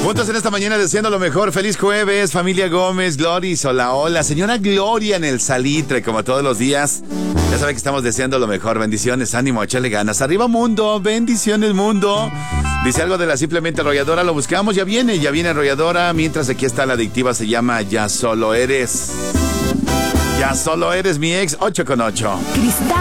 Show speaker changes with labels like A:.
A: Juntos en esta mañana deseando lo mejor. Feliz jueves, familia Gómez, Gloris, hola, hola. Señora Gloria en el Salitre, como todos los días. Ya saben que estamos deseando lo mejor. Bendiciones, ánimo, échale ganas. Arriba mundo, bendiciones mundo. Dice algo de la Simplemente Arrolladora, lo buscamos, ya viene Arrolladora. Mientras aquí está la adictiva, se llama Ya Solo Eres. Ya Solo Eres, mi ex, 8 con 8.
B: Cristal.